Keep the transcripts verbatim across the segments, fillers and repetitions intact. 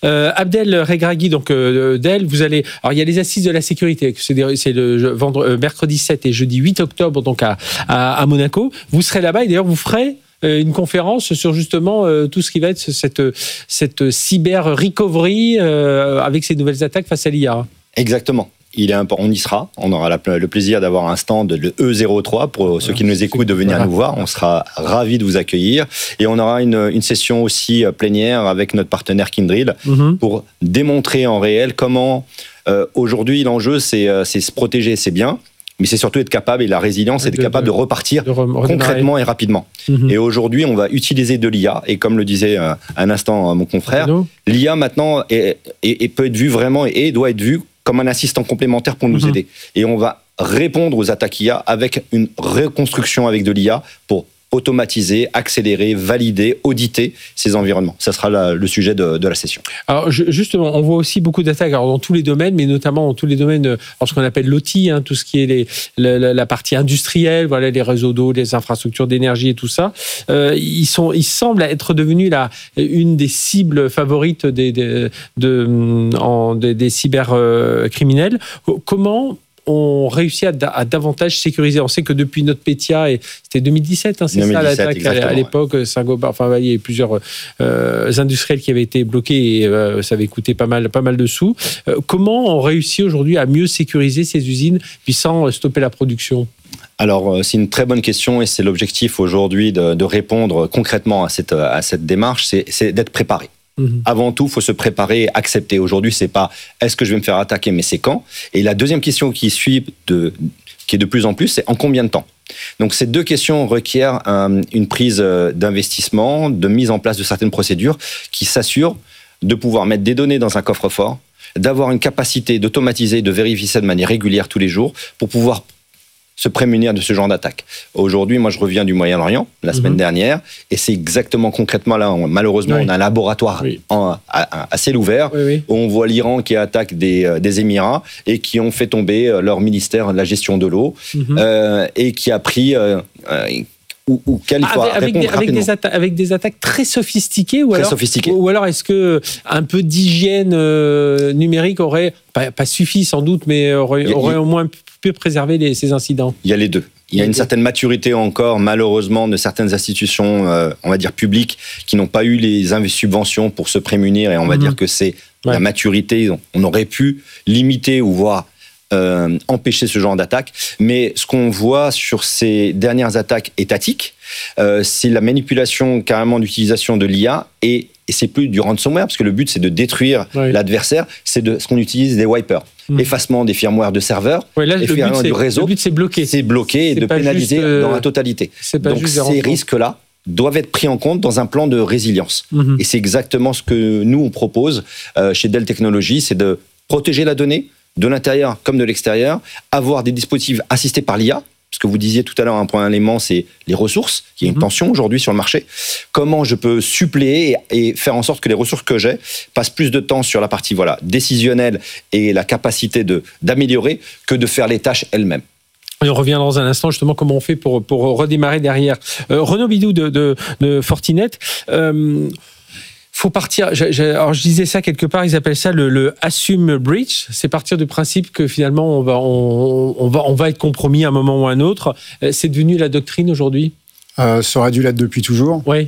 Euh, Abdel Regragui, donc euh, d'El, vous allez. Alors il y a les assises de la sécurité, c'est, des, c'est le vendre, euh, mercredi sept et jeudi huit octobre, donc à, à, à Monaco. Vous serez là-bas et d'ailleurs vous ferez une conférence sur justement euh, tout ce qui va être cette, cette cyber recovery euh, avec ces nouvelles attaques face à l'I A. Exactement. Il est important, on y sera. On aura la, le plaisir d'avoir un stand de E zéro trois pour ceux qui nous écoutent de venir voilà. nous voir. On sera ravis de vous accueillir. Et on aura une, une session aussi plénière avec notre partenaire Kindred mm-hmm. pour démontrer en réel comment euh, aujourd'hui l'enjeu c'est, c'est se protéger, c'est bien. Mais c'est surtout être capable, et la résilience, c'est être capable de, de repartir de re- concrètement et rapidement. Mmh. Et aujourd'hui, on va utiliser de l'I A, et comme le disait euh, un instant euh, mon confrère, Hello. l'I A maintenant est, est, est, peut être vue vraiment, et doit être vue comme un assistant complémentaire pour nous mmh. aider. Et on va répondre aux attaques I A avec une reconstruction avec de l'I A pour automatiser, accélérer, valider, auditer ces environnements. Ça sera la, le sujet de, de la session. Alors justement, on voit aussi beaucoup d'attaques alors, dans tous les domaines, mais notamment dans tous les domaines, alors, ce qu'on appelle l'O T, hein, tout ce qui est les, la, la partie industrielle, voilà, les réseaux d'eau, les infrastructures d'énergie et tout ça. Euh, ils, sont, ils semblent être devenus la, une des cibles favorites des, des, de, en, des, des cybercriminels. Comment on réussit à, à davantage sécuriser. On sait que depuis notre Petya, et c'était deux mille dix-sept, hein, c'est deux mille dix-sept, ça l'attaque à, à l'époque, ouais. Saint-Gobain, enfin il y avait plusieurs euh, industriels qui avaient été bloqués et euh, ça avait coûté pas mal, pas mal de sous. Euh, comment on réussit aujourd'hui à mieux sécuriser ces usines puis sans stopper la production ? Alors, c'est une très bonne question et c'est l'objectif aujourd'hui de, de répondre concrètement à cette, à cette démarche, c'est, c'est d'être préparé. Mmh. Avant tout, il faut se préparer, accepter. Aujourd'hui, c'est pas est-ce que je vais me faire attaquer, mais c'est quand. Et la deuxième question qui suit, de, qui est de plus en plus, c'est en combien de temps. Donc, ces deux questions requièrent un, une prise d'investissement, de mise en place de certaines procédures qui s'assurent de pouvoir mettre des données dans un coffre-fort, d'avoir une capacité d'automatiser, de vérifier ça de manière régulière tous les jours pour pouvoir se prémunir de ce genre d'attaque. Aujourd'hui, moi, je reviens du Moyen-Orient, la semaine mmh. dernière, et c'est exactement concrètement là, on, malheureusement, oui. on a un laboratoire oui. en, à, à ciel ouvert, oui, oui. où on voit l'Iran qui attaque des, des Émirats et qui ont fait tomber leur ministère de la gestion de l'eau, mmh. euh, et qui a pris... Euh, euh, Ou, ou il faut avec, avec, des, avec, des atta- avec des attaques très sophistiquées ou, très alors, sophistiquées. ou alors est-ce que un peu d'hygiène euh, numérique aurait pas, pas suffi sans doute, mais aurait, a, aurait a, au moins pu préserver les, ces incidents? Il y a les deux. Il y a une certaine maturité encore, malheureusement, de certaines institutions, euh, on va dire publiques, qui n'ont pas eu les subventions pour se prémunir, et on va mmh. dire que c'est ouais. la maturité. On aurait pu limiter ou voir Euh, empêcher ce genre d'attaque. Mais ce qu'on voit sur ces dernières attaques étatiques, euh, c'est la manipulation carrément d'utilisation de l'I A et, et c'est plus du ransomware, parce que le but c'est de détruire oui. l'adversaire, c'est de ce qu'on utilise des wipers. Mmh. Effacement des firmware de serveurs, oui, là, effacement du réseau. Le but c'est bloquer. C'est bloquer et de pénaliser juste, euh, dans la totalité. Donc ces risques-là doivent être pris en compte dans un plan de résilience. Mmh. Et c'est exactement ce que nous on propose euh, chez Dell Technologies, c'est de protéger la donnée, de l'intérieur comme de l'extérieur, avoir des dispositifs assistés par l'I A, parce que vous disiez tout à l'heure un point élément, c'est les ressources, il y a une tension aujourd'hui sur le marché. Comment je peux suppléer et faire en sorte que les ressources que j'ai passent plus de temps sur la partie voilà, décisionnelle et la capacité de, d'améliorer que de faire les tâches elles-mêmes. Et on revient dans un instant justement comment on fait pour, pour redémarrer derrière. Euh, Renaud Bidou de, de, de Fortinet, euh, faut partir. Je, je, alors je disais ça quelque part. Ils appellent ça le, le assume breach. C'est partir du principe que finalement on va on, on va on va être compromis à un moment ou à un autre. C'est devenu la doctrine aujourd'hui. Euh, ça aurait dû l'être depuis toujours. Oui.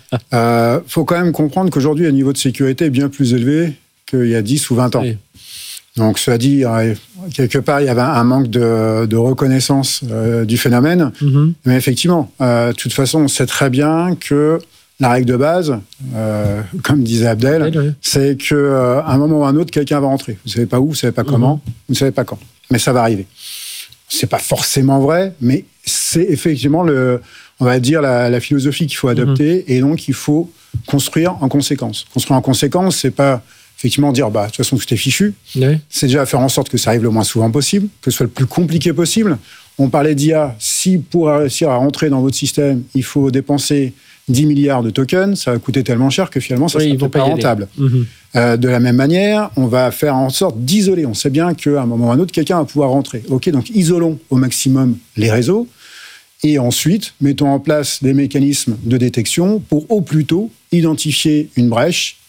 euh, faut quand même comprendre qu'aujourd'hui le niveau de sécurité est bien plus élevé qu'il y a dix ou vingt ans. Oui. Donc, cela dit, quelque part, il y avait un manque de, de reconnaissance euh, du phénomène. Mm-hmm. Mais effectivement, euh, de toute façon, on sait très bien que la règle de base, euh, comme disait Abdel, oui, oui. c'est qu'à euh, un moment ou à un autre, quelqu'un va rentrer. Vous ne savez pas où, vous ne savez pas comment, mm-hmm. vous ne savez pas quand. Mais ça va arriver. Ce n'est pas forcément vrai, mais c'est effectivement, le, on va dire, la, la philosophie qu'il faut adopter. Mm-hmm. Et donc, il faut construire en conséquence. Construire en conséquence, ce n'est pas... effectivement dire, bah, de toute façon, tout est fichu. Oui. C'est déjà faire en sorte que ça arrive le moins souvent possible, que ce soit le plus compliqué possible. On parlait d'I A. Si pour réussir à rentrer dans votre système, il faut dépenser dix milliards de tokens, ça va coûter tellement cher que finalement, ça ne sera pas rentable. Mmh. Euh, de la même manière, on va faire en sorte d'isoler. On sait bien qu'à un moment ou à un autre, quelqu'un va pouvoir rentrer. OK, donc isolons au maximum les réseaux. Et ensuite, mettons en place des mécanismes de détection pour au plus tôt identifier une brèche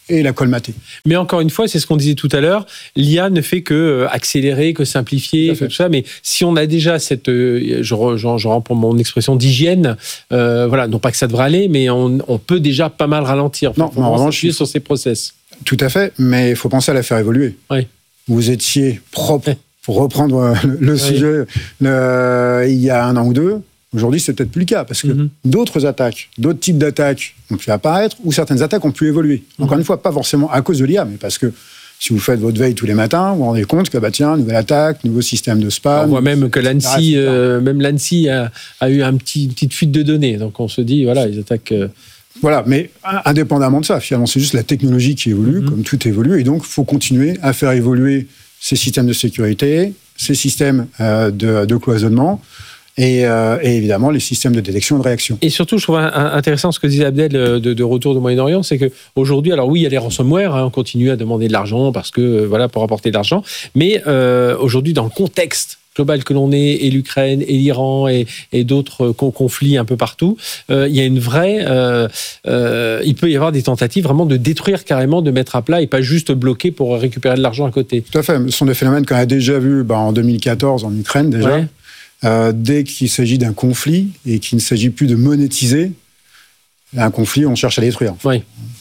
et la colmater. Mais encore une fois, c'est ce qu'on disait tout à l'heure, l'I A ne fait que accélérer, que simplifier, tout, tout ça. Mais si on a déjà cette, je, je, je reprends mon expression d'hygiène, euh, voilà, non pas que ça devrait aller, mais on, on peut déjà pas mal ralentir. Non, faut en revanche, s'appuyer sur ces process. Tout à fait, mais il faut penser à la faire évoluer. Oui. Vous étiez propre, pour reprendre le, le oui. sujet, le, il y a un an ou deux. Aujourd'hui, c'est peut-être plus le cas, parce que mm-hmm. d'autres attaques, d'autres types d'attaques ont pu apparaître, ou certaines attaques ont pu évoluer. Mm-hmm. Encore une fois, pas forcément à cause de l'I A, mais parce que si vous faites votre veille tous les matins, vous vous rendez compte que, bah, tiens, nouvelle attaque, nouveau système de spam. On voit même que l'ANSSI, euh, même l'ANSSI a, a eu un petit, une petite fuite de données. Donc on se dit, voilà, ils attaquent... Euh... Voilà, mais indépendamment de ça, finalement, c'est juste la technologie qui évolue, mm-hmm. comme tout évolue, et donc il faut continuer à faire évoluer ces systèmes de sécurité, ces systèmes euh, de, de cloisonnement, Et, euh, et évidemment les systèmes de détection et de réaction. Et surtout, je trouve intéressant ce que disait Abdel de, de retour de Moyen-Orient, c'est qu'aujourd'hui, alors oui, il y a les ransomware, hein, on continue à demander de l'argent parce que voilà, pour apporter de l'argent, mais euh, aujourd'hui, dans le contexte global que l'on est, et l'Ukraine, et l'Iran, et, et d'autres conflits un peu partout, euh, il y a une vraie... Euh, euh, il peut y avoir des tentatives vraiment de détruire carrément, de mettre à plat, et pas juste bloquer pour récupérer de l'argent à côté. Tout à fait. Ce sont des phénomènes qu'on a déjà vus bah, en deux mille quatorze en Ukraine, déjà. Ouais. Euh, dès qu'il s'agit d'un conflit et qu'il ne s'agit plus de monétiser, un conflit, on cherche à détruire. Oui.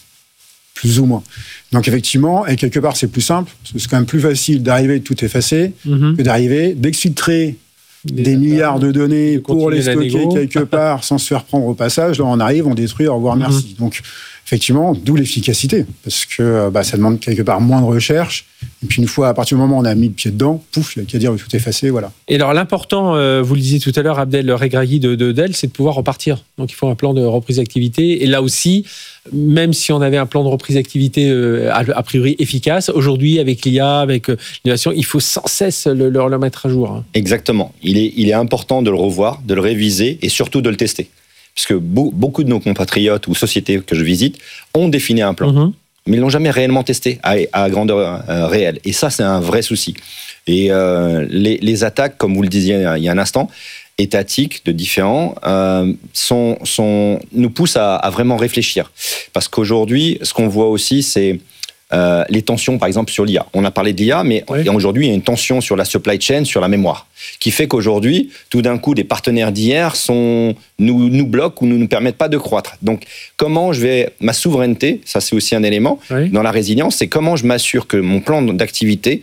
Plus ou moins. Donc effectivement, et quelque part, c'est plus simple, parce que c'est quand même plus facile d'arriver de tout effacer mm-hmm. que d'arriver d'exfiltrer des, des milliards de données de pour les stocker quelque part sans se faire prendre au passage. Là, on arrive, on détruit, au revoir, mm-hmm. merci. Donc effectivement, d'où l'efficacité, parce que bah, ça demande quelque part moins de recherche. Et puis une fois, à partir du moment où on a mis le pied dedans, pouf, il n'y a qu'à dire tout effacer, voilà. Et alors l'important, euh, vous le disiez tout à l'heure, Abdel Regragui de, de Dell, c'est de pouvoir repartir. Donc il faut un plan de reprise d'activité. Et là aussi, même si on avait un plan de reprise d'activité euh, a, a priori efficace, aujourd'hui avec l'I A, avec euh, l'innovation, il faut sans cesse le, le, le mettre à jour. Hein. Exactement. Il est, il est important de le revoir, de le réviser et surtout de le tester. Puisque beaucoup de nos compatriotes ou sociétés que je visite ont défini un plan, mmh. mais ils l'ont jamais réellement testé à, à grandeur euh, réelle. Et ça, c'est un vrai souci. Et euh, les, les attaques, comme vous le disiez il y a un instant, étatiques de différents, euh, sont, sont, nous poussent à, à vraiment réfléchir. Parce qu'aujourd'hui, ce qu'on voit aussi, c'est euh, les tensions, par exemple, sur l'I A. On a parlé de l'I A, mais oui. aujourd'hui, il y a une tension sur la supply chain, sur la mémoire, qui fait qu'aujourd'hui, tout d'un coup, des partenaires d'hier sont, nous, nous bloquent ou ne nous permettent pas de croître. Donc, comment je vais... Ma souveraineté, ça c'est aussi un élément, oui. dans la résilience, c'est comment je m'assure que mon plan d'activité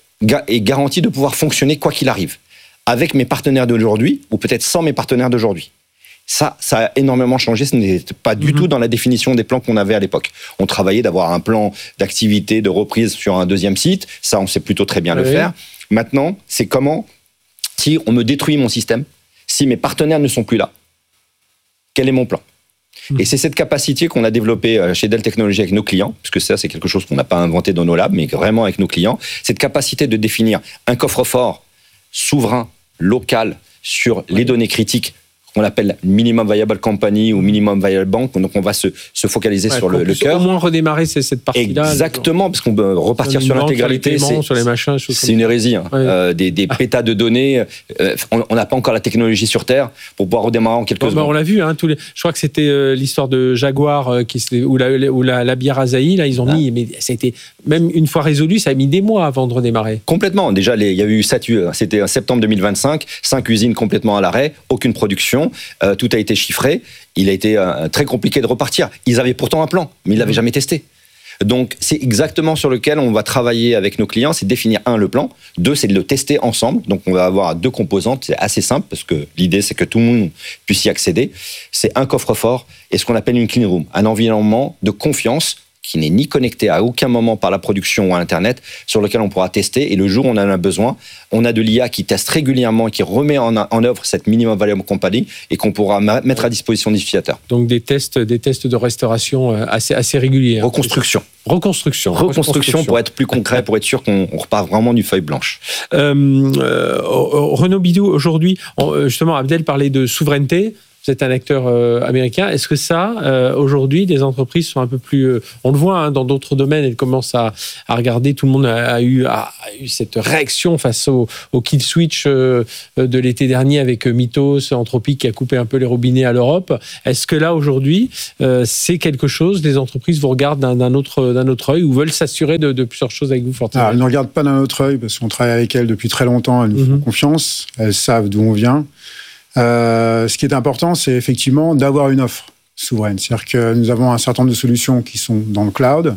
est garanti de pouvoir fonctionner quoi qu'il arrive, avec mes partenaires d'aujourd'hui, ou peut-être sans mes partenaires d'aujourd'hui. Ça, ça a énormément changé. Ce n'était pas du mmh. tout dans la définition des plans qu'on avait à l'époque. On travaillait d'avoir un plan d'activité, de reprise sur un deuxième site. Ça, on sait plutôt très bien oui. le faire. Maintenant, c'est comment, si on me détruit mon système, si mes partenaires ne sont plus là, quel est mon plan ? mmh. Et c'est cette capacité qu'on a développée chez Dell Technologies avec nos clients, puisque ça, c'est quelque chose qu'on n'a pas inventé dans nos labs, mais vraiment avec nos clients. Cette capacité de définir un coffre-fort souverain, local, sur oui. les données critiques, qu'on appelle minimum viable company ou minimum viable bank, donc on va se, se focaliser ouais, sur le, le cœur. Au moins redémarrer cette partie-là. Exactement, parce qu'on peut repartir sur, sur l'intégralité. C'est, sur les machins, c'est une hérésie. Hein. Ouais. Euh, des des pétas de données, euh, on n'a pas encore la technologie sur Terre pour pouvoir redémarrer en quelques bon, secondes. Bah, on l'a vu, hein, tous les, je crois que c'était euh, l'histoire de Jaguar euh, qui, ou la, ou la, la bière Asahi, là, ils ont ah. mis, mais ça a été, même une fois résolu, ça a mis des mois avant de redémarrer. Complètement. Déjà, il y a eu sept, c'était en septembre deux mille vingt-cinq, cinq usines complètement à l'arrêt, aucune production, euh, tout a été chiffré, il a été euh, très compliqué de repartir. Ils avaient pourtant un plan, mais ils ne l'avaient jamais testé. Donc, c'est exactement sur lequel on va travailler avec nos clients, c'est définir, un, le plan, deux, c'est de le tester ensemble. Donc, on va avoir deux composantes, c'est assez simple, parce que l'idée, c'est que tout le monde puisse y accéder. C'est un coffre-fort et ce qu'on appelle une clean room, un environnement de confiance qui n'est ni connecté à aucun moment par la production ou à Internet, sur lequel on pourra tester. Et le jour où on en a besoin, on a de l'I A qui teste régulièrement et qui remet en, en œuvre cette minimum viable company et qu'on pourra ma- mettre à disposition des utilisateurs. Donc des tests, des tests de restauration assez, assez réguliers. Reconstruction. Reconstruction. Reconstruction pour être plus concret, pour être sûr qu'on repart vraiment du feuille blanche. Euh, euh, Renaud Bidou, aujourd'hui, justement, Abdel parlait de souveraineté. vous êtes un acteur euh, américain. Est-ce que ça, euh, aujourd'hui, les entreprises sont un peu plus... Euh, on le voit hein, dans d'autres domaines, elles commencent à, à regarder. Tout le monde a, a, eu, a, a eu cette réaction face au, au kill switch euh, de l'été dernier avec Mythos, Anthropic qui a coupé un peu les robinets à l'Europe. Est-ce que là, aujourd'hui, euh, c'est quelque chose, les entreprises vous regardent d'un, d'un, autre, d'un autre œil ou veulent s'assurer de, de plusieurs choses avec vous, Fortinet? Elles ne regardent pas d'un autre œil parce qu'on travaille avec elles depuis très longtemps. Elles nous mm-hmm. font confiance. Elles savent d'où on vient. Euh, ce qui est important, c'est effectivement d'avoir une offre souveraine. C'est-à-dire que nous avons un certain nombre de solutions qui sont dans le cloud,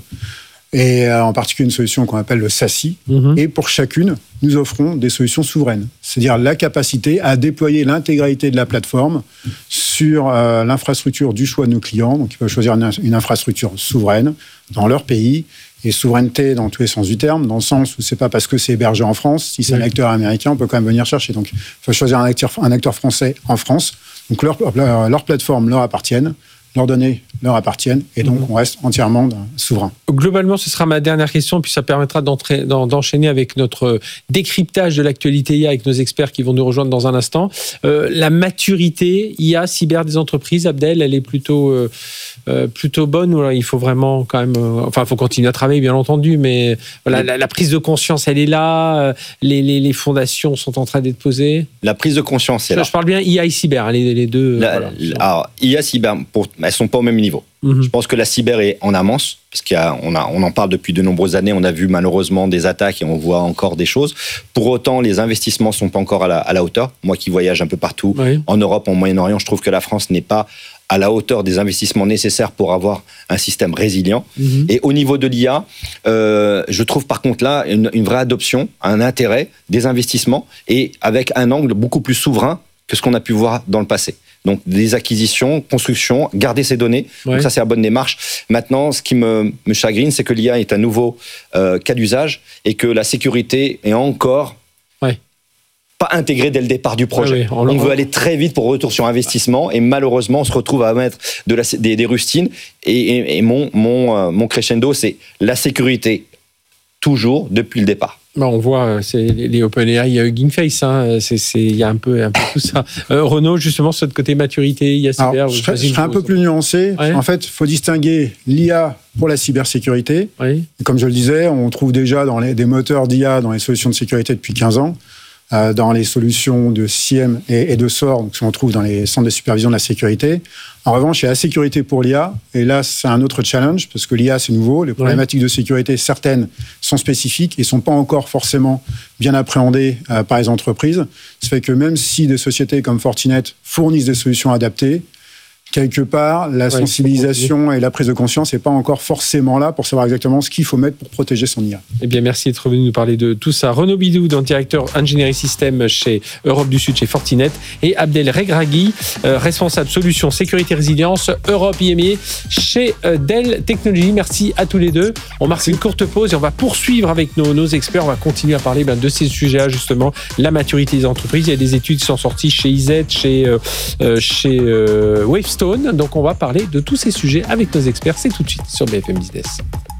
et euh, en particulier une solution qu'on appelle le SASE. Mmh. Et pour chacune, nous offrons des solutions souveraines. C'est-à-dire la capacité à déployer l'intégralité de la plateforme sur euh, l'infrastructure du choix de nos clients. Donc, ils peuvent choisir une, une infrastructure souveraine dans leur pays. Et souveraineté dans tous les sens du terme, dans le sens où c'est pas parce que c'est hébergé en France, si c'est oui. un acteur américain, on peut quand même venir chercher. Donc, il faut choisir un acteur, un acteur français en France. Donc, leur, leur, leur plateforme leur appartiennent, leurs données leur appartiennent, et donc mmh. on reste entièrement souverain. Globalement, ce sera ma dernière question, puis ça permettra d'entrer, d'en, d'enchaîner avec notre décryptage de l'actualité I A avec nos experts qui vont nous rejoindre dans un instant. Euh, la maturité I A cyber des entreprises, Abdel, elle est plutôt, euh, euh, plutôt bonne, ou alors il faut vraiment quand même... Euh, enfin, il faut continuer à travailler, bien entendu, mais voilà, mmh. la, la prise de conscience, elle est là, euh, les, les, les fondations sont en train d'être posées. La prise de conscience, c'est je, là. Je parle bien I A et cyber, les, les deux... La, voilà. Alors, I A, cyber, pour, elles ne sont pas au même niveau. Mmh. Je pense que la cyber est en amance, parce qu'on a, on en parle depuis de nombreuses années. On a vu malheureusement des attaques et on voit encore des choses. Pour autant, les investissements ne sont pas encore à la, à la hauteur. Moi qui voyage un peu partout, oui. en Europe, en Moyen-Orient, je trouve que la France n'est pas à la hauteur des investissements nécessaires pour avoir un système résilient. Mmh. Et au niveau de l'I A, euh, je trouve par contre là une, une vraie adoption, un intérêt des investissements, et avec un angle beaucoup plus souverain que ce qu'on a pu voir dans le passé. Donc, des acquisitions, construction, garder ces données. Ouais. Donc ça, c'est la bonne démarche. Maintenant, ce qui me, me chagrine, c'est que l'I A est un nouveau euh, cas d'usage et que la sécurité est encore ouais. pas intégrée dès le départ du projet. Ouais, ouais. On, on veut aller très vite pour retour sur investissement et malheureusement, on se retrouve à mettre de la, des, des rustines. Et, et, et mon, mon, euh, mon crescendo, c'est la sécurité toujours depuis le départ. Bah on voit, c'est les OpenAI, il y a Hugging Face, hein, c'est, c'est, il y a un peu, un peu tout ça. Euh, Renaud, justement, sur le côté maturité, il y a cyber. Alors, je serais, je serais un peu plus nuancé. Ouais. En fait, il faut distinguer l'I A pour la cybersécurité. Oui. Et comme je le disais, on trouve déjà dans les, des moteurs d'I A dans les solutions de sécurité depuis quinze ans. Euh, dans les solutions de C I E M et, et de S O R, donc, qu'on trouve dans les centres de supervision de la sécurité. En revanche, il y a la sécurité pour l'I A, et là, c'est un autre challenge, parce que l'I A, c'est nouveau, les problématiques ouais. de sécurité, certaines sont spécifiques et ne sont pas encore forcément bien appréhendées euh, par les entreprises. Ça fait que même si des sociétés comme Fortinet fournissent des solutions adaptées, quelque part, la ouais, sensibilisation et la prise de conscience n'est pas encore forcément là pour savoir exactement ce qu'il faut mettre pour protéger son I A. Eh bien, merci d'être venu nous parler de tout ça. Renaud Bidou, directeur Engineering System chez Europe du Sud, chez Fortinet, et Abdel Regragui, euh, responsable solutions sécurité résilience Europe I M I A chez euh, Dell Technologies. Merci à tous les deux. On marque une courte pause et on va poursuivre avec nos, nos experts. On va continuer à parler ben, de ces sujets-là, justement, la maturité des entreprises. Il y a des études qui sont sorties chez I Z, chez, euh, chez euh, Wavestone. Donc on va parler de tous ces sujets avec nos experts. C'est tout de suite sur B F M Business.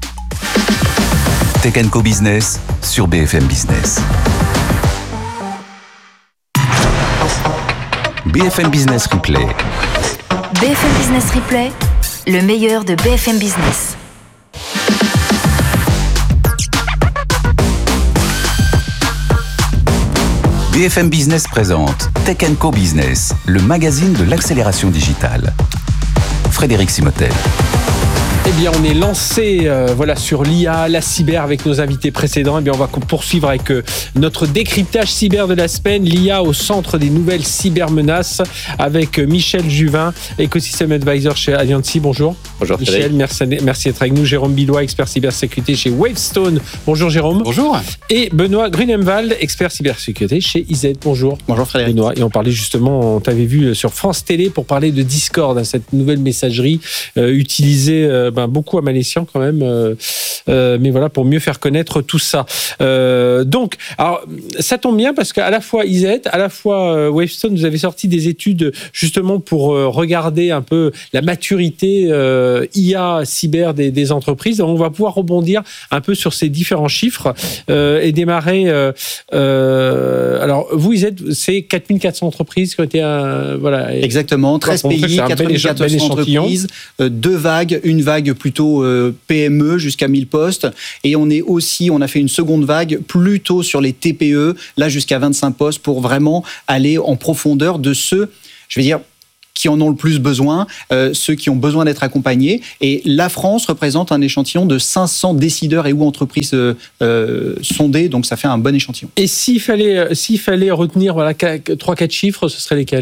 Tech and Co Business sur B F M Business. B F M Business Replay. B F M Business Replay, le meilleur de B F M Business. B F M Business présente Tech and Co Business, le magazine de l'accélération digitale. Frédéric Simotel. Eh bien, on est lancé euh, voilà, sur l'I A, la cyber avec nos invités précédents. Eh bien, on va poursuivre avec euh, notre décryptage cyber de la semaine. L'I A au centre des nouvelles cybermenaces avec euh, Michel Juvin, Ecosystem Advisor chez Alliancy. Bonjour. Bonjour Michel, merci, merci d'être avec nous. Jérôme Billois, expert cybersécurité chez Wavestone. Bonjour Jérôme. Bonjour. Et Benoît Grunemwald, expert cybersécurité chez I Z. Bonjour. Bonjour Frédéric. Benoît. Et on parlait justement, on t'avait vu sur France Télé pour parler de Discord, hein, cette nouvelle messagerie euh, utilisée euh, ben, beaucoup à Malaysian quand même, euh, euh, mais voilà, pour mieux faire connaître tout ça. Euh, donc, alors, ça tombe bien parce qu'à la fois I Z, à la fois euh, Wavestone, vous avez sorti des études justement pour euh, regarder un peu la maturité euh, I A cyber des, des entreprises. On va pouvoir rebondir un peu sur ces différents chiffres euh, et démarrer. Euh, euh, alors, vous, I Z, c'est quatre mille quatre cents entreprises qui ont été, euh, voilà. Exactement, treize pays, quatre mille quatre cents entreprises, euh, deux vagues, une vague plutôt euh, P M E jusqu'à mille postes, et on est aussi, on a fait une seconde vague plutôt sur les T P E, là jusqu'à vingt-cinq postes, pour vraiment aller en profondeur de ceux, je vais dire, qui en ont le plus besoin, euh, ceux qui ont besoin d'être accompagnés. Et la France représente un échantillon de cinq cents décideurs et ou entreprises euh, euh, sondées, donc ça fait un bon échantillon. Et s'il fallait, s'il fallait retenir voilà, trois quatre chiffres, ce seraient lesquels ?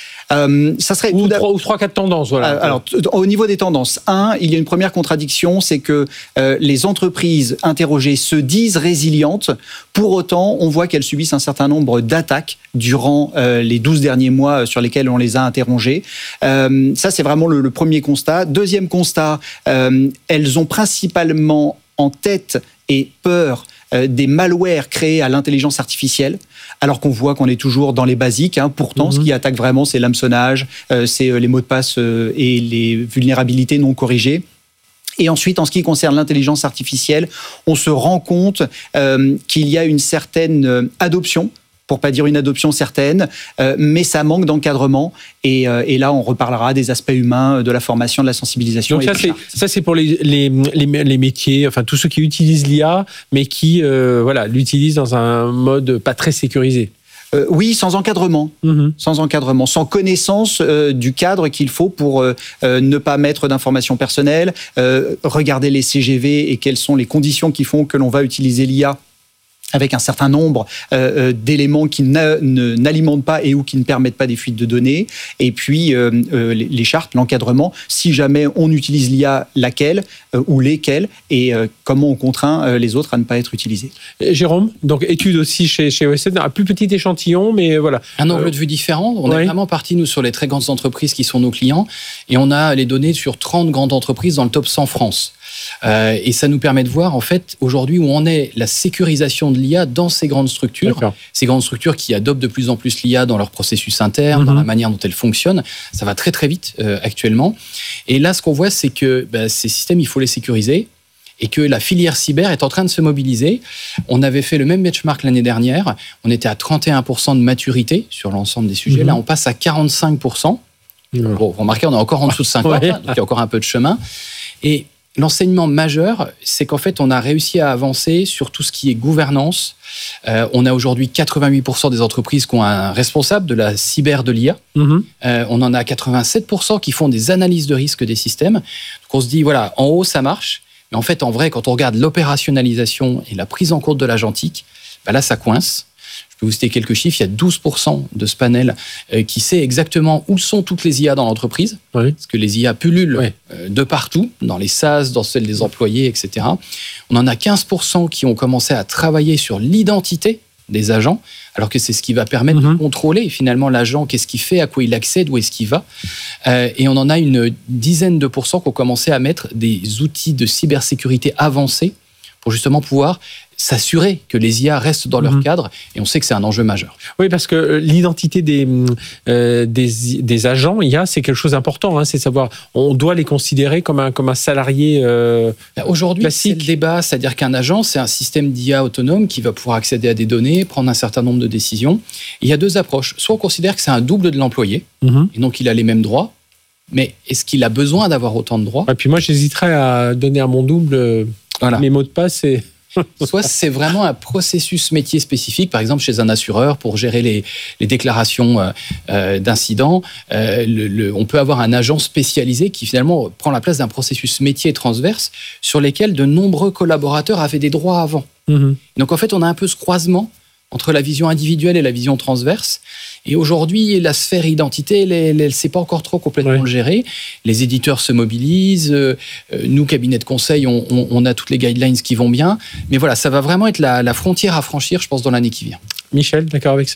Euh, ça serait ou, trois, ou trois, quatre tendances, voilà. Alors, au niveau des tendances, un, il y a une première contradiction, c'est que euh, les entreprises interrogées se disent résilientes. Pour autant, on voit qu'elles subissent un certain nombre d'attaques durant euh, les douze derniers mois sur lesquels on les a interrogées. Euh, ça, c'est vraiment le, le premier constat. Deuxième constat, euh, elles ont principalement en tête et peur euh, des malwares créés à l'intelligence artificielle, alors qu'on voit qu'on est toujours dans les basiques. Hein. Pourtant, mmh. ce qui attaque vraiment, c'est l'hameçonnage, euh, c'est euh, les mots de passe euh, et les vulnérabilités non corrigées. Et ensuite, en ce qui concerne l'intelligence artificielle, on se rend compte euh, qu'il y a une certaine euh, adoption, pour pas dire une adoption certaine, euh, mais ça manque d'encadrement. Et, euh, et là, on reparlera des aspects humains, de la formation, de la sensibilisation. Donc ça, c'est, ça, c'est pour les, les, les, les métiers, enfin tous ceux qui utilisent l'I A, mais qui euh, voilà, l'utilisent dans un mode pas très sécurisé. Euh, oui, sans encadrement, mmh. sans encadrement, sans connaissance euh, du cadre qu'il faut pour euh, euh, ne pas mettre d'informations personnelles, euh, regarder les C G V et quelles sont les conditions qui font que l'on va utiliser l'I A avec un certain nombre euh, d'éléments qui n'a, ne, n'alimentent pas et ou qui ne permettent pas des fuites de données. Et puis, euh, euh, les, les chartes, l'encadrement, si jamais on utilise l'I A, laquelle euh, ou lesquelles, et euh, comment on contraint euh, les autres à ne pas être utilisés. Et Jérôme, donc étude aussi chez, chez O S N, un plus petit échantillon, mais voilà. Un angle de vue différent. On ouais. est vraiment parti, nous, sur les très grandes entreprises qui sont nos clients, et on a les données sur trente grandes entreprises dans le top cent France. Euh, et ça nous permet de voir, en fait, aujourd'hui, où en est la sécurisation de l'I A dans ces grandes structures. D'accord. Ces grandes structures qui adoptent de plus en plus l'I A dans leur processus interne, mmh. dans la manière dont elles fonctionnent. Ça va très, très vite euh, actuellement. Et là, ce qu'on voit, c'est que bah, ces systèmes, il faut les sécuriser et que la filière cyber est en train de se mobiliser. On avait fait le même benchmark l'année dernière. On était à trente et un pour cent de maturité sur l'ensemble des sujets. Mmh. Là, on passe à quarante-cinq pour cent. Mmh. Bon, remarquez, on est encore en dessous de cinquante, ouais. donc il y a encore un peu de chemin. Et l'enseignement majeur, c'est qu'en fait, on a réussi à avancer sur tout ce qui est gouvernance. Euh, on a aujourd'hui quatre-vingt-huit pour cent des entreprises qui ont un responsable de la cyber de l'I A. Mmh. Euh, on en a quatre-vingt-sept pour cent qui font des analyses de risque des systèmes. Donc on se dit, voilà, en haut, ça marche. Mais en fait, en vrai, quand on regarde l'opérationnalisation et la prise en compte de l'agentique, bah là, ça coince. Je peux vous citer quelques chiffres. Il y a douze pour cent de ce panel euh, qui sait exactement où sont toutes les I A dans l'entreprise. Oui. Parce que les I A pullulent oui. euh, de partout, dans les SaaS, dans celles des employés, et cetera. On en a quinze pour cent qui ont commencé à travailler sur l'identité des agents, alors que c'est ce qui va permettre mmh. de contrôler finalement l'agent, qu'est-ce qu'il fait, à quoi il accède, où est-ce qu'il va. Euh, et on en a une dizaine de pourcents qui ont commencé à mettre des outils de cybersécurité avancés pour justement pouvoir s'assurer que les I A restent dans leur mmh. cadre, et on sait que c'est un enjeu majeur. Oui, parce que l'identité des, euh, des, des agents I A, c'est quelque chose d'important, hein, c'est savoir, on doit les considérer comme un, comme un salarié euh, Aujourd'hui, classique. C'est le débat, c'est-à-dire qu'un agent, c'est un système d'I A autonome qui va pouvoir accéder à des données, prendre un certain nombre de décisions. Et il y a deux approches. Soit on considère que c'est un double de l'employé, mmh. et donc il a les mêmes droits, mais est-ce qu'il a besoin d'avoir autant de droits ? Et puis moi, j'hésiterais à donner à mon double euh, voilà. mes mots de passe et... Soit c'est vraiment un processus métier spécifique, par exemple chez un assureur pour gérer les, les déclarations euh, d'incidents. Euh, le, le, on peut avoir un agent spécialisé qui finalement prend la place d'un processus métier transverse sur lesquels de nombreux collaborateurs avaient des droits avant. Mmh. Donc en fait, on a un peu ce croisement entre la vision individuelle et la vision transverse. Et aujourd'hui, la sphère identité, elle ne sait pas encore trop complètement ouais. le gérer. Les éditeurs se mobilisent. Euh, nous, cabinet de conseil, on, on, on a toutes les guidelines qui vont bien. Mais voilà, ça va vraiment être la, la frontière à franchir, je pense, dans l'année qui vient. Michel, d'accord avec ça ?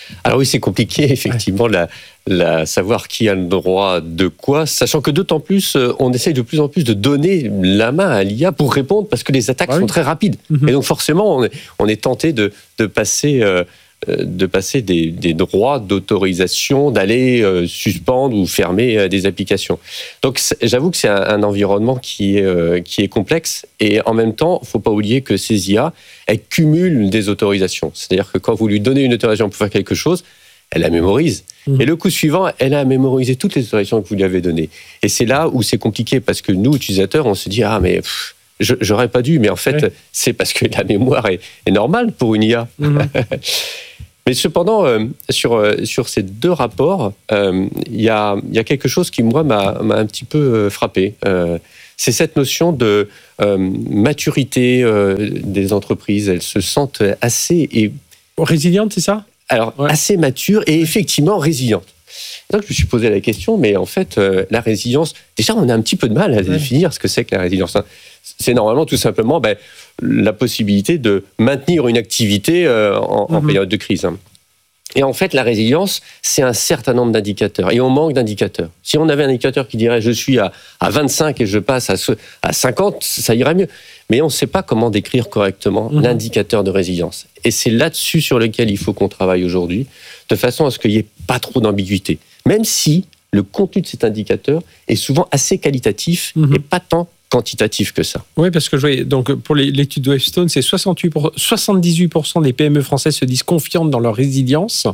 Alors oui, c'est compliqué, effectivement, ouais. la, la, savoir qui a le droit de quoi, sachant que d'autant plus, on essaye de plus en plus de donner la main à l'I A pour répondre, parce que les attaques ah oui. sont très rapides. Mm-hmm. Et donc forcément, on est, on est tenté de, de passer... Euh, de passer des, des droits d'autorisation, d'aller euh, suspendre ou fermer euh, des applications. Donc j'avoue que c'est un, un environnement qui est, euh, qui est complexe, et en même temps, il ne faut pas oublier que ces I A, elles cumulent des autorisations. C'est-à-dire que quand vous lui donnez une autorisation pour faire quelque chose, elle la mémorise. Mmh. Et le coup suivant, elle a mémorisé toutes les autorisations que vous lui avez données. Et c'est là où c'est compliqué, parce que nous, utilisateurs, on se dit « Ah, mais... Pff, je, j'aurais pas dû », mais en fait, ouais. c'est parce que la mémoire est, est normale pour une I A. Mmh. Mais cependant, euh, sur, euh, sur ces deux rapports, il euh, y, a, y a quelque chose qui, moi, m'a, m'a un petit peu euh, frappé. Euh, c'est cette notion de euh, maturité euh, des entreprises. Elles se sentent assez... Et... Résilientes, c'est ça ? Alors, ouais. assez matures et effectivement résilientes. Donc, je me suis posé la question, mais en fait, euh, la résilience... Déjà, on a un petit peu de mal à ouais. définir ce que c'est que la résilience. Hein. C'est normalement tout simplement ben, la possibilité de maintenir une activité euh, en, mm-hmm. en période de crise. Hein. Et en fait, la résilience, c'est un certain nombre d'indicateurs. Et on manque d'indicateurs. Si on avait un indicateur qui dirait « je suis à, à vingt-cinq et je passe à, à cinquante », ça irait mieux. Mais on ne sait pas comment décrire correctement mm-hmm. l'indicateur de résilience. Et c'est là-dessus sur lequel il faut qu'on travaille aujourd'hui, de façon à ce qu'il n'y ait pas trop d'ambiguïté. Même si le contenu de cet indicateur est souvent assez qualitatif mm-hmm. et pas tant quantitatif que ça. Oui, parce que je voyais, donc pour l'étude de Wavestone, c'est soixante-huit pour, soixante-dix-huit pour cent des P M E françaises se disent confiantes dans leur résilience.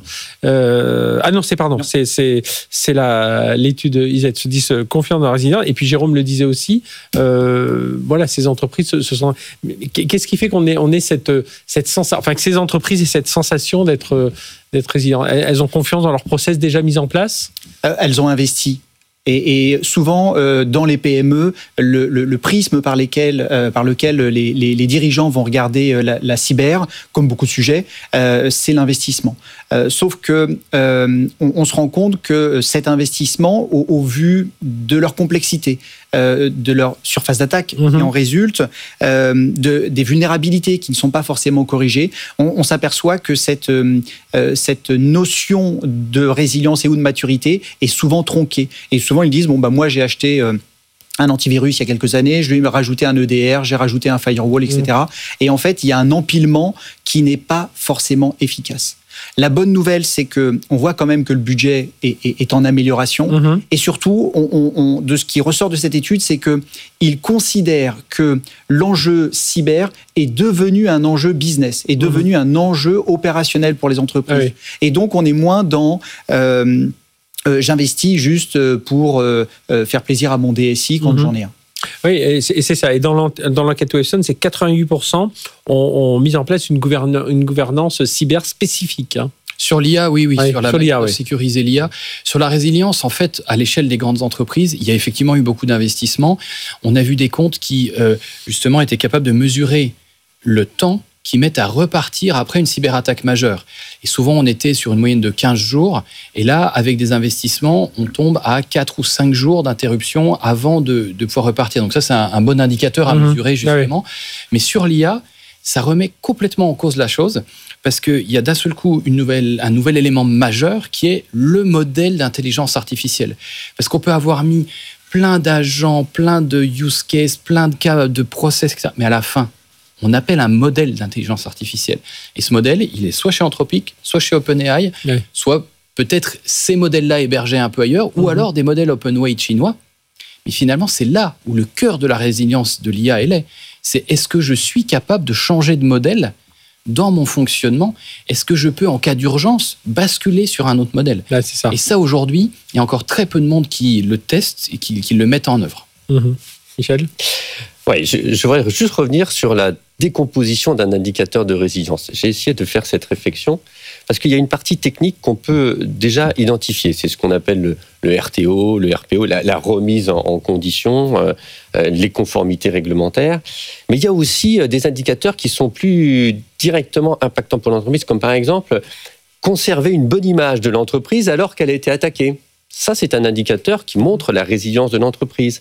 Euh, ah non, c'est pardon, non. c'est c'est c'est la l'étude I Z se disent confiantes dans leur résilience. Et puis Jérôme le disait aussi. Euh, voilà, ces entreprises se, se sont. Qu'est-ce qui fait qu'on ait on ait cette cette sensation, enfin que ces entreprises aient cette sensation d'être d'être résilientes. Elles ont confiance dans leurs process déjà mis en place. Euh, elles ont investi. Et, et souvent, euh, dans les P M E, le, le, le prisme par, lesquels, euh, par lequel les, les, les dirigeants vont regarder euh, la, la cyber, comme beaucoup de sujets, euh, c'est l'investissement. Euh, sauf que euh, on, on se rend compte que cet investissement, au, au vu de leur complexité, euh, de leur surface d'attaque mmh. qui en résulte, euh, de, des vulnérabilités qui ne sont pas forcément corrigées, on, on s'aperçoit que cette, euh, cette notion de résilience et ou de maturité est souvent tronquée. Et souvent, ils disent, bon, bah, moi, j'ai acheté euh, un antivirus il y a quelques années, je lui ai rajouté un E D R, j'ai rajouté un firewall, et cetera. Mmh. Et en fait, il y a un empilement qui n'est pas forcément efficace. La bonne nouvelle, c'est que on voit quand même que le budget est, est, est en amélioration. Mmh. Et surtout, on, on, on, de ce qui ressort de cette étude, c'est qu'il considère que l'enjeu cyber est devenu un enjeu business, est devenu mmh. un enjeu opérationnel pour les entreprises. Ah oui. Et donc, on est moins dans... Euh, Euh, j'investis juste pour euh, faire plaisir à mon D S I quand mmh. j'en ai un. Oui, et c'est, et c'est ça. Et dans, dans l'enquête Wavestone, c'est quatre-vingt-huit pour cent ont, ont mis en place une, gouverne, une gouvernance cyber spécifique. Hein. Sur l'I A, oui, oui, ouais, sur la sur l'I A, oui. sécuriser l'I A. Sur la résilience, en fait, à l'échelle des grandes entreprises, il y a effectivement eu beaucoup d'investissements. On a vu des comptes qui, euh, justement, étaient capables de mesurer le temps qui mettent à repartir après une cyberattaque majeure. Et souvent, on était sur une moyenne de quinze jours. Et là, avec des investissements, on tombe à quatre ou cinq jours d'interruption avant de, de pouvoir repartir. Donc ça, c'est un, un bon indicateur à mmh. mesurer, justement. Ah oui. Mais sur l'I A, ça remet complètement en cause la chose, parce qu'il y a d'un seul coup une nouvelle, un nouvel élément majeur qui est le modèle d'intelligence artificielle. Parce qu'on peut avoir mis plein d'agents, plein de use cases, plein de cas de process, et cetera. Mais à la fin, on appelle un modèle d'intelligence artificielle. Et ce modèle, il est soit chez Anthropic, soit chez OpenAI, oui. soit peut-être ces modèles-là hébergés un peu ailleurs, mmh. ou alors des modèles open-weight chinois. Mais finalement, c'est là où le cœur de la résilience de l'I A elle est. C'est est-ce que je suis capable de changer de modèle dans mon fonctionnement? Est-ce que je peux, en cas d'urgence, basculer sur un autre modèle? Là, c'est ça. Et ça, aujourd'hui, il y a encore très peu de monde qui le teste et qui, qui le mettent en œuvre. Mmh. Michel? Oui, je, je voudrais juste revenir sur la décomposition d'un indicateur de résilience. J'ai essayé de faire cette réflexion parce qu'il y a une partie technique qu'on peut déjà identifier. C'est ce qu'on appelle le, le R T O, le R P O, la, la remise en, en condition, euh, les conformités réglementaires. Mais il y a aussi des indicateurs qui sont plus directement impactants pour l'entreprise, comme par exemple conserver une bonne image de l'entreprise alors qu'elle a été attaquée. Ça, c'est un indicateur qui montre la résilience de l'entreprise.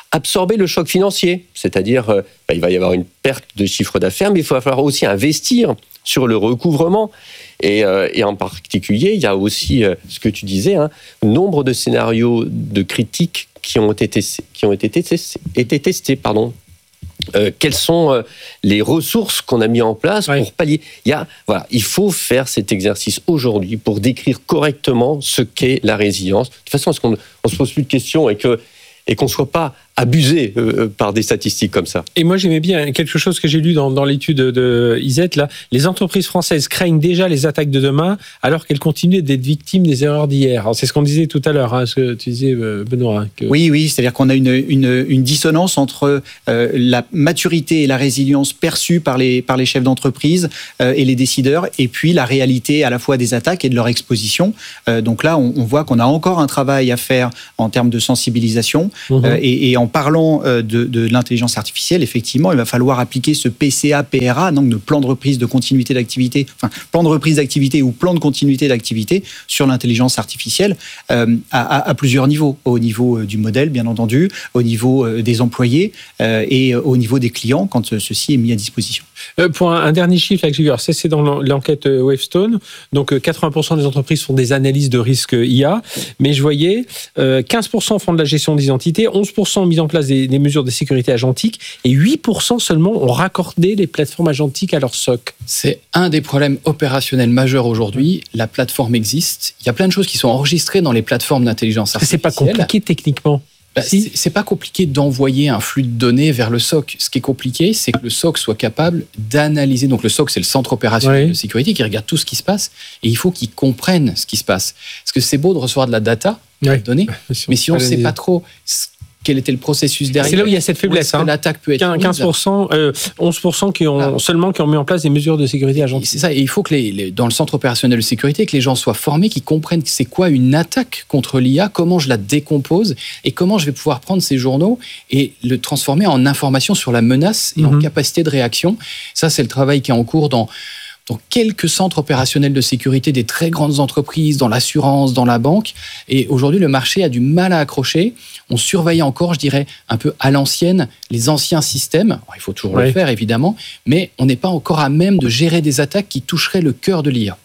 absorber le choc financier, c'est-à-dire euh, bah, il va y avoir une perte de chiffre d'affaires, mais il va falloir aussi investir sur le recouvrement. Et, euh, et en particulier, il y a aussi euh, ce que tu disais, hein, nombre de scénarios de critiques qui ont été, qui ont été testés, été testés pardon. Euh, quelles sont euh, les ressources qu'on a mis en place ouais. pour pallier. Il y a, voilà, il faut faire cet exercice aujourd'hui pour décrire correctement ce qu'est la résilience. De toute façon, est-ce qu'on ne se pose plus de questions et que et qu'on ne soit pas abusé euh, par des statistiques comme ça. Et moi, j'aimais bien quelque chose que j'ai lu dans, dans l'étude de Isette, là. Les entreprises françaises craignent déjà les attaques de demain, alors qu'elles continuent d'être victimes des erreurs d'hier. Alors, c'est ce qu'on disait tout à l'heure, hein, ce que tu disais, Benoît. Hein, que... Oui, oui, c'est-à-dire qu'on a une, une, une dissonance entre euh, la maturité et la résilience perçue par les, par les chefs d'entreprise euh, et les décideurs, et puis la réalité à la fois des attaques et de leur exposition. Euh, donc là, on, on voit qu'on a encore un travail à faire en termes de sensibilisation. Mmh. Euh, et, et en parlant euh, de, de l'intelligence artificielle, effectivement, il va falloir appliquer ce P C A P R A, donc de plan de reprise de continuité d'activité, enfin plan de reprise d'activité ou plan de continuité d'activité sur l'intelligence artificielle euh, à, à, à plusieurs niveaux, au niveau du modèle, bien entendu, au niveau des employés euh, et au niveau des clients quand ceci est mis à disposition. Euh, pour un, un dernier chiffre, là, que j'ai vu, alors ça c'est dans l'enquête Wavestone, donc quatre-vingts pour cent des entreprises font des analyses de risque I A, mais je voyais euh, quinze pour cent font de la gestion des identités, onze pour cent ont mis en place des, des mesures de sécurité agentique et huit pour cent seulement ont raccordé les plateformes agentiques à leur S O C. C'est un des problèmes opérationnels majeurs aujourd'hui. La plateforme existe. Il y a plein de choses qui sont enregistrées dans les plateformes d'intelligence artificielle. C'est pas compliqué techniquement. Bah, si. C'est pas compliqué d'envoyer un flux de données vers le S O C. Ce qui est compliqué, c'est que le S O C soit capable d'analyser. Donc le S O C, c'est le centre opérationnel oui. de sécurité qui regarde tout ce qui se passe et il faut qu'il comprenne ce qui se passe. Parce que c'est beau de recevoir de la data, de la donnée, mais si on ne sait pas trop quel était le processus derrière. C'est là où il y a cette faiblesse. Hein. L'attaque peut être quinze pour cent, euh, onze pour cent qui ont ah. seulement qui ont mis en place des mesures de sécurité agentique. C'est ça. Et il faut que les, les, dans le centre opérationnel de sécurité, que les gens soient formés, qu'ils comprennent c'est quoi une attaque contre l'I A, comment je la décompose et comment je vais pouvoir prendre ces journaux et le transformer en information sur la menace et mm-hmm. en capacité de réaction. Ça, c'est le travail qui est en cours dans dans quelques centres opérationnels de sécurité des très grandes entreprises, dans l'assurance, dans la banque. Et aujourd'hui, le marché a du mal à accrocher. On surveille encore, je dirais, un peu à l'ancienne, les anciens systèmes. Alors, il faut toujours oui. le faire, évidemment, mais on n'est pas encore à même de gérer des attaques qui toucheraient le cœur de l'I A.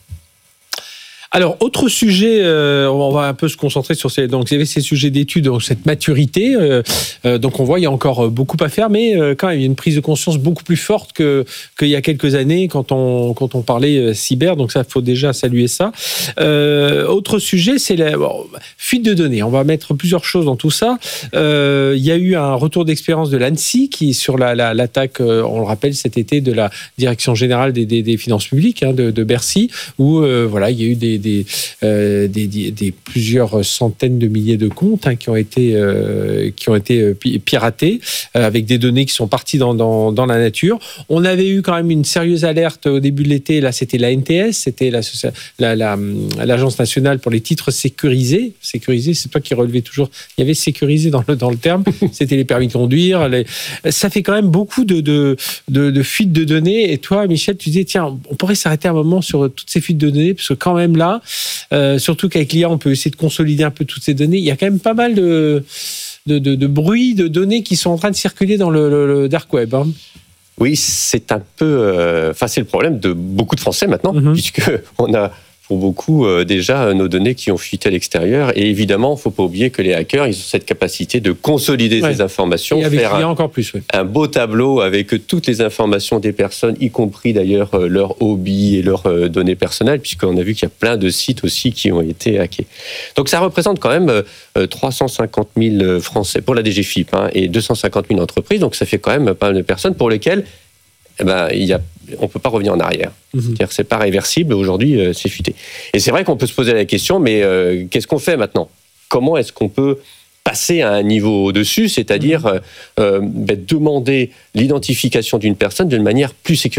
Alors, autre sujet, euh, on va un peu se concentrer sur ces, donc, il y avait ces sujets d'études, donc, cette maturité. Euh, euh, donc, on voit, il y a encore beaucoup à faire, mais euh, quand même, il y a une prise de conscience beaucoup plus forte que, qu'il y a quelques années quand on, quand on parlait euh, cyber. Donc, ça, il faut déjà saluer ça. Euh, autre sujet, c'est la bon, fuite de données. On va mettre plusieurs choses dans tout ça. Euh, il y a eu un retour d'expérience de l'ANSSI qui, sur la, la, l'attaque, euh, on le rappelle, cet été, de la Direction Générale des, des, des Finances Publiques, hein, de, de Bercy, où, euh, voilà, il y a eu des Des, euh, des, des, des plusieurs centaines de milliers de comptes hein, qui ont été, euh, qui ont été piratés euh, avec des données qui sont parties dans, dans, dans la nature. On avait eu quand même une sérieuse alerte au début de l'été. Là, c'était la N T S, c'était la, la, la, l'Agence nationale pour les titres sécurisés. Sécurisés, c'est toi qui relevais toujours. Il y avait sécurisé dans le, dans le terme. C'était les permis de conduire. Les... Ça fait quand même beaucoup de, de, de, de fuites de données. Et toi, Michel, tu disais, tiens, on pourrait s'arrêter un moment sur toutes ces fuites de données parce que quand même là, Euh, surtout qu'avec l'I A, on peut essayer de consolider un peu toutes ces données. Il y a quand même pas mal de, de, de, de bruit, de données qui sont en train de circuler dans le, le, le dark web. Hein. Oui, c'est un peu... Euh, enfin, c'est le problème de beaucoup de Français maintenant, mm-hmm. puisqu'on a pour beaucoup euh, déjà nos données qui ont fuité à l'extérieur. Et évidemment, il ne faut pas oublier que les hackers, ils ont cette capacité de consolider ouais. ces informations, et avec faire l'I A un, encore plus, ouais. un beau tableau avec toutes les informations des personnes, y compris d'ailleurs euh, leurs hobbies et leurs euh, données personnelles, puisqu'on a vu qu'il y a plein de sites aussi qui ont été hackés. Donc ça représente quand même euh, trois cent cinquante mille Français pour la D G F I P hein, et deux cent cinquante mille entreprises. Donc ça fait quand même pas mal de personnes pour lesquelles eh ben, il y a, on ne peut pas revenir en arrière. Mmh. C'est-à-dire que ce n'est pas réversible, aujourd'hui, euh, c'est fuité. Et c'est vrai qu'on peut se poser la question, mais euh, qu'est-ce qu'on fait maintenant ? Comment est-ce qu'on peut passer à un niveau au-dessus, c'est-à-dire mmh. euh, ben, demander l'identification d'une personne d'une manière plus sécurisée ?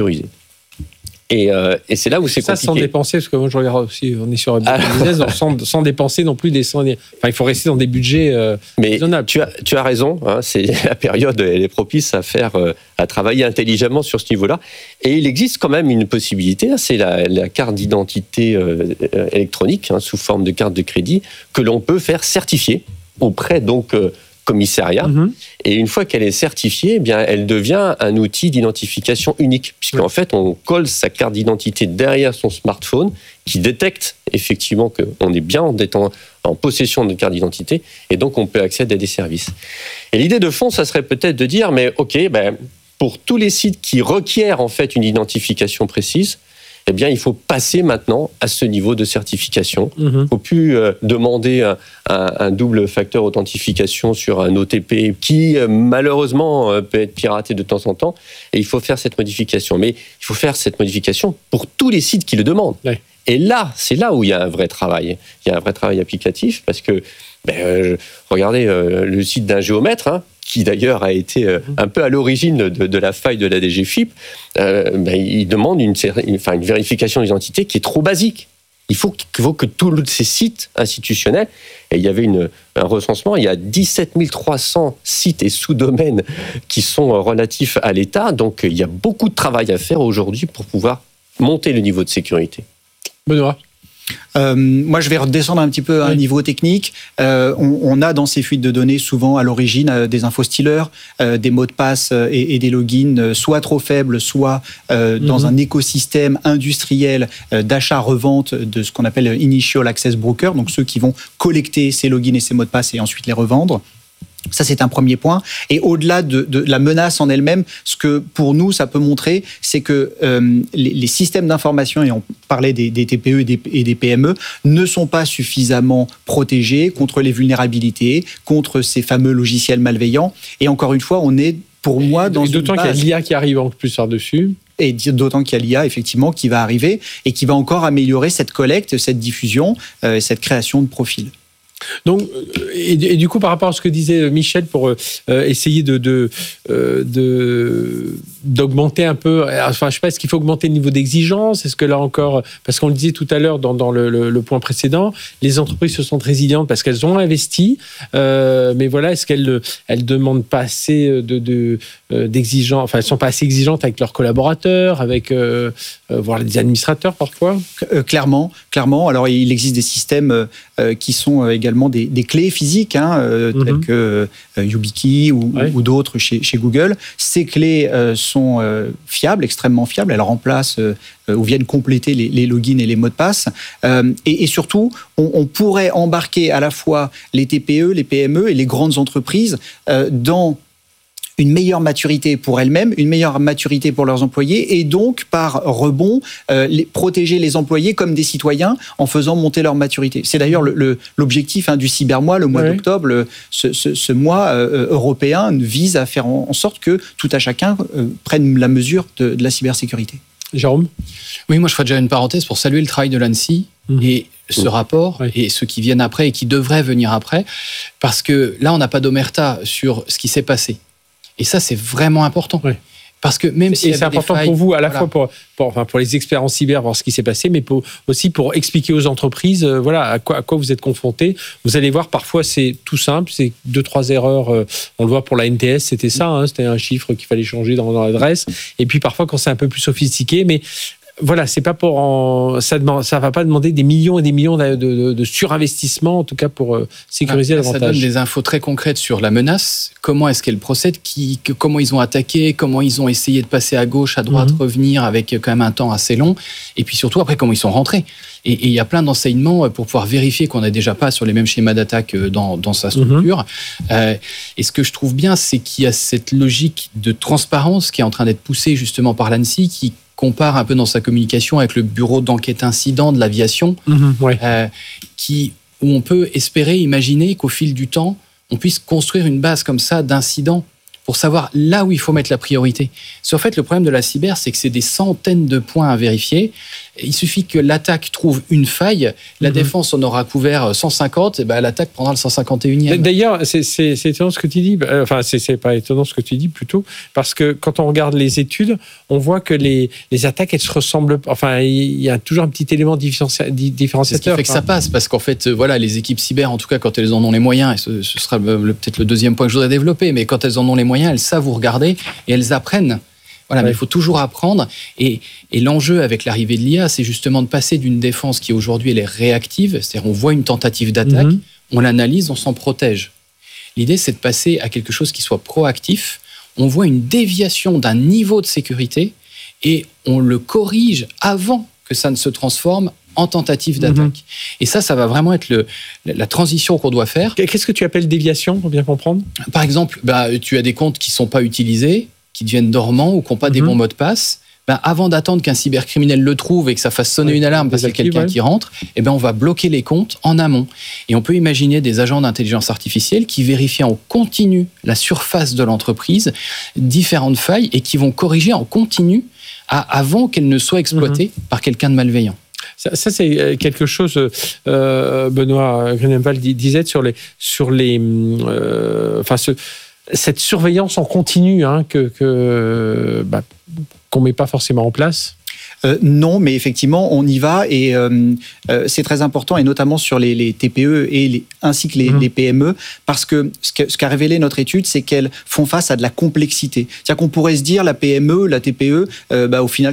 Et, euh, et c'est là où c'est ça, compliqué. Ça sans dépenser, parce que moi je regarde aussi, on est sur un business, donc sans, sans dépenser non plus des cent. Enfin, il faut rester dans des budgets euh, Mais raisonnables. Tu as, tu as raison, hein, c'est la période, elle est propice à faire, euh, à travailler intelligemment sur ce niveau-là. Et il existe quand même une possibilité, hein, c'est la, la carte d'identité euh, électronique, hein, sous forme de carte de crédit, que l'on peut faire certifier auprès donc euh, commissariat. Mmh. Et une fois qu'elle est certifiée, eh bien, elle devient un outil d'identification unique, puisqu'en fait, on colle sa carte d'identité derrière son smartphone, qui détecte effectivement qu'on est bien en, déten- en possession de notre carte d'identité, et donc on peut accéder à des services. Et l'idée de fond, ça serait peut-être de dire, mais ok, ben, pour tous les sites qui requièrent en fait une identification précise, eh bien, il faut passer maintenant à ce niveau de certification. Il ne faut plus euh, demander un, un, un double facteur authentification sur un O T P qui, euh, malheureusement, euh, peut être piraté de temps en temps. Et il faut faire cette modification. Mais il faut faire cette modification pour tous les sites qui le demandent. Oui. Et là, c'est là où il y a un vrai travail. Il y a un vrai travail applicatif parce que, ben, euh, regardez euh, le site d'un géomètre, hein, qui d'ailleurs a été euh, un peu à l'origine de, de la faille de la D G F I P, euh, ben, il demande une, une, enfin, une vérification d'identité qui est trop basique. Il faut, il faut que tous ces sites institutionnels, et il y avait une, un recensement, il y a dix-sept mille trois cents sites et sous-domaines qui sont relatifs à l'État, donc il y a beaucoup de travail à faire aujourd'hui pour pouvoir monter le niveau de sécurité. Benoît. Euh, moi, je vais redescendre un petit peu à oui. un niveau technique. Euh, on, on a dans ces fuites de données souvent à l'origine euh, des info-stealers, euh, des mots de passe euh, et, et des logins euh, soit trop faibles, soit euh, mm-hmm. dans un écosystème industriel euh, d'achat-revente de ce qu'on appelle Initial Access Broker, donc ceux qui vont collecter ces logins et ces mots de passe et ensuite les revendre. Ça, c'est un premier point. Et au-delà de, de la menace en elle-même, ce que pour nous, ça peut montrer, c'est que euh, les, les systèmes d'information, et on parlait des, des T P E et des, et des P M E, ne sont pas suffisamment protégés contre les vulnérabilités, contre ces fameux logiciels malveillants. Et encore une fois, on est, pour moi, dans une base... D'autant qu'il y a l'I A qui arrive en plus par-dessus. Et d'autant qu'il y a l'I A, effectivement, qui va arriver et qui va encore améliorer cette collecte, cette diffusion, euh, cette création de profils. Donc, et, et du coup, par rapport à ce que disait Michel, pour euh, essayer de, de, euh, de, d'augmenter un peu, enfin, je sais pas, est-ce qu'il faut augmenter le niveau d'exigence ? Est-ce que là encore, parce qu'on le disait tout à l'heure dans, dans le, le, le point précédent, les entreprises se sentent résilientes parce qu'elles ont investi, euh, mais voilà, est-ce qu'elles elles demandent pas assez de, de, d'exigeants, enfin, elles sont pas assez exigeantes avec leurs collaborateurs, avec, euh, euh, voire les administrateurs parfois ? euh, Clairement, clairement. Alors, il existe des systèmes euh, qui sont également Des, des clés physiques, hein, euh, mm-hmm. telles que euh, YubiKey ou, ouais. ou d'autres chez, chez Google. Ces clés euh, sont euh, fiables, extrêmement fiables. Elles remplacent euh, ou viennent compléter les, les logins et les mots de passe. Euh, et, et surtout, on, on pourrait embarquer à la fois les T P E, les P M E et les grandes entreprises euh, dans une meilleure maturité pour elles-mêmes, une meilleure maturité pour leurs employés, et donc, par rebond, euh, les, protéger les employés comme des citoyens en faisant monter leur maturité. C'est d'ailleurs le, le, l'objectif hein, du Cybermois, le mois oui. d'octobre. Le, ce, ce, ce mois euh, européen vise à faire en, en sorte que tout à chacun euh, prenne la mesure de, de la cybersécurité. Jérôme ? Oui, moi je ferais déjà une parenthèse pour saluer le travail de l'ANSSI mmh. et ce rapport oui. et ceux qui viennent après et qui devraient venir après, parce que là, on n'a pas d'omerta sur ce qui s'est passé. Et ça, c'est vraiment important. Oui. Parce que même si et c'est important failles, pour vous, à la voilà. fois pour, pour, enfin pour les experts en cyber, voir ce qui s'est passé, mais pour, aussi pour expliquer aux entreprises euh, voilà, à, quoi, à quoi vous êtes confrontés. Vous allez voir, parfois, c'est tout simple, c'est deux, trois erreurs. Euh, on le voit pour la N T S, c'était ça, hein, c'était un chiffre qu'il fallait changer dans, dans l'adresse. Et puis parfois, quand c'est un peu plus sophistiqué, mais... Voilà, c'est pas pour en, ça demande, ça va pas demander des millions et des millions de, de, de surinvestissement, en tout cas pour euh, sécuriser ah, davantage. Ça donne des infos très concrètes sur la menace, comment est-ce qu'elle procède, qui, que, comment ils ont attaqué, comment ils ont essayé de passer à gauche, à droite, mmh. revenir avec quand même un temps assez long, et puis surtout après comment ils sont rentrés. Et il y a plein d'enseignements pour pouvoir vérifier qu'on n'est déjà pas sur les mêmes schémas d'attaque dans, dans sa structure. Mmh. Euh, et ce que je trouve bien, c'est qu'il y a cette logique de transparence qui est en train d'être poussée justement par l'ANSSI, qui compare un peu dans sa communication avec le bureau d'enquête incident de l'aviation, mmh, ouais. euh, qui, où on peut espérer, imaginer qu'au fil du temps, on puisse construire une base comme ça d'incidents pour savoir là où il faut mettre la priorité. Parce qu'en fait, le problème de la cyber, c'est que c'est des centaines de points à vérifier. Il suffit que l'attaque trouve une faille, la mmh. défense en aura couvert cent cinquante, et ben l'attaque prendra le cent cinquante et unième. D'ailleurs, c'est, c'est, c'est étonnant ce que tu dis, enfin, c'est, c'est pas étonnant ce que tu dis plutôt, parce que quand on regarde les études, on voit que les, les attaques, elles se ressemblent, enfin, il y a toujours un petit élément différenciateur. C'est ce qui fait que ça passe, parce qu'en fait, voilà, les équipes cyber, en tout cas, quand elles en ont les moyens, et ce, ce sera le, peut-être le deuxième point que je voudrais développer, mais quand elles en ont les moyens, elles savent vous regarder et elles apprennent. Voilà, ouais. Mais il faut toujours apprendre. Et, et l'enjeu avec l'arrivée de l'I A, c'est justement de passer d'une défense qui aujourd'hui elle est réactive, c'est-à-dire on voit une tentative d'attaque, mm-hmm. on l'analyse, on s'en protège. L'idée, c'est de passer à quelque chose qui soit proactif. On voit une déviation d'un niveau de sécurité et on le corrige avant que ça ne se transforme en tentative d'attaque. Mmh. Et ça, ça va vraiment être le, la transition qu'on doit faire. Qu'est-ce que tu appelles déviation, pour bien comprendre ? Par exemple, bah, tu as des comptes qui ne sont pas utilisés, qui deviennent dormants ou qui n'ont pas mmh. des bons mots de passe. Ben, avant d'attendre qu'un cybercriminel le trouve et que ça fasse sonner oui, une alarme parce qu'il y a quelqu'un ouais. qui rentre, eh ben, on va bloquer les comptes en amont. Et on peut imaginer des agents d'intelligence artificielle qui vérifient en continu la surface de l'entreprise, différentes failles, et qui vont corriger en continu à, avant qu'elles ne soient exploitées mmh. par quelqu'un de malveillant. Ça, ça, c'est quelque chose, euh, Benoît Grünewald disait sur les... Sur les euh, enfin, ce, cette surveillance en continu hein, que... que bah, qu'on ne met pas forcément en place ? Euh, non, mais effectivement, on y va et euh, euh, c'est très important, et notamment sur les, les T P E et les, ainsi que les, mmh. les P M E, parce que ce, que ce qu'a révélé notre étude, c'est qu'elles font face à de la complexité. C'est-à-dire qu'on pourrait se dire, la P M E, la T P E, euh, bah, au final,